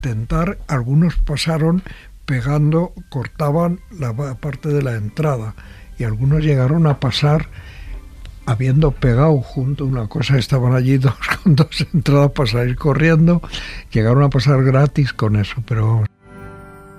Tentar, algunos pasaron pegando, cortaban la parte de la entrada, y algunos llegaron a pasar habiendo pegado junto una cosa, estaban allí dos con dos entradas para salir corriendo, llegaron a pasar gratis con eso, pero